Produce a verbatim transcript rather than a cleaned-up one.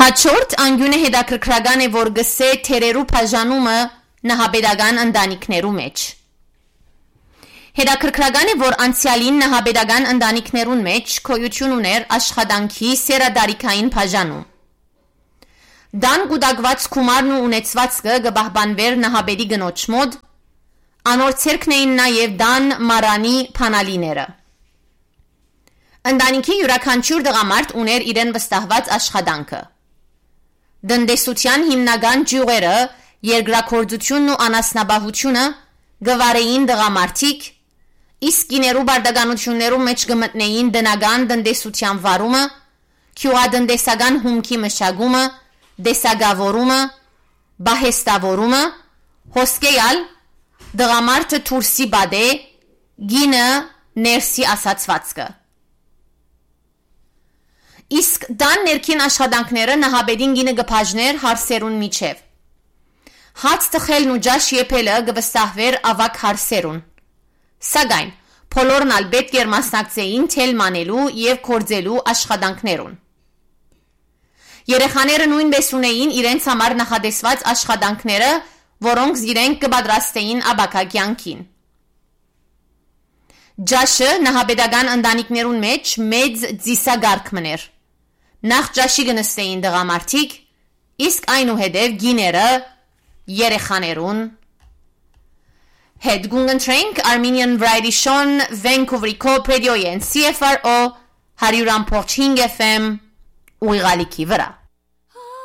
Հաջորդ անգյունը հետաքրքրական է, որ գսե թերերու բաժանումը նահաբեդական ընտանիքներու մեջ։ Հետաքրքրական է, որ անցյալին նահաբեդական ընտանիքներուն մեջ գոյություն ուներ աշխատանքի սերադարիքային բաժանում։ Դան գուտակված գումարն ու ունեցվածքը կպահպանվեր նահաբեդի գնոջ մոտ, անոր ցերկն էին նաև դան մարանի փանալիները։ Ընտանիքի յուրաքանչյուր տղամարդ ուներ իրեն վստահված աշխատանքը։ Տնտեսության հիմնական ճյուղերը երկրագործությունն ու անասնաբահությունը գվարեին տղամարդիկ, իսկ կիներու բարդականություններու մեջ կմտնեին տնական տնտեսության վարումը, գյուղատնտեսական հումքի մշակումը, դեսագավորումը, բահեստավորումը, հոսքեալ, տղամարդը թուրսի բադե, գինը ներսի ասացվածքը։ Իսկ դան ներքին աշխատանքները նահաբեդին գինը գբաժներ հարսերուն միջև։ Հաց տխելն ու ջաշ եփելը գվստահվեր ավակ հարսերուն։ Սակայն բոլորն ալ պետք էր մասնակցեին թելմանելու եւ կորձելու աշխատանքներուն։ Երեխաները նույնպես ունեին իրենց համար նախադեсված աշխատանքները, որոնք իրենք կպատրաստեին աբակա կյանքին։ Ջաշը նահաբեդական ընտանիքներուն մեջ մեծ ծիսագարկ մներ։ Նախ ջաշի գնստեին տղամարդիկ, իսկ այնուհետև գիները երեխաներուն հետ գունգընտրենք Armenian Variety Show Vancouver Corp Radio-ին C F R O one hundred point five F M ուղիղալիքի վրա։